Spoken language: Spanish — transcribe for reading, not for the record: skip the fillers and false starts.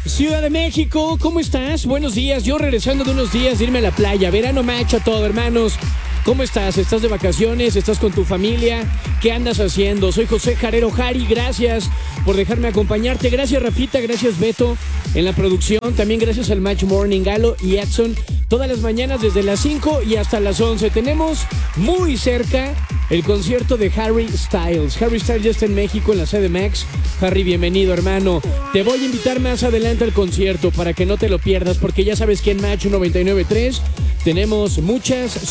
Ciudad de México, ¿cómo estás? Buenos días, yo regresando de unos días de irme a la playa, verano macho todo, hermanos. ¿Cómo estás? ¿Estás de vacaciones? ¿Estás con tu familia? ¿Qué andas haciendo? Soy José Jarero Jari, gracias por dejarme acompañarte. Gracias Rafita, gracias Beto en la producción. También gracias al Match Morning, Galo y Edson. Todas las mañanas desde las 5 y hasta las 11. Tenemos muy cerca el concierto de Harry Styles. Harry Styles ya está en México en la CDMX. Harry, bienvenido, hermano. Te voy a invitar más adelante al concierto para que no te lo pierdas, porque ya sabes que en Match 99.3 tenemos muchas